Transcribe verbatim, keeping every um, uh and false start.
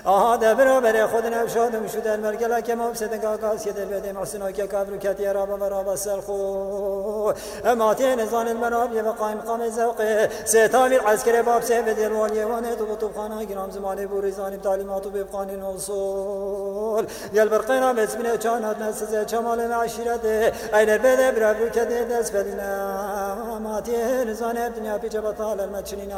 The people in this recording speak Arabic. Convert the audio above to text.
هذا برابر خودنا بشادم شد المرجلة كما بسدن قاقاس يد البدي محسنا ككابر كتير رابا ورابا السلخو أماتين زان المراب يبقى مقام الزوقي ستامي العسكري باب سيفد الوالي وانيت وطبخانا جرام زماني بوريزان تعليمات وبيبقاني الوصول يالبرقينا بسمنا كانت نسزة شمال معشرته أين البدي برابر كتير دس فلنا أماتين زان الدنيا بيجا بطال المتشنين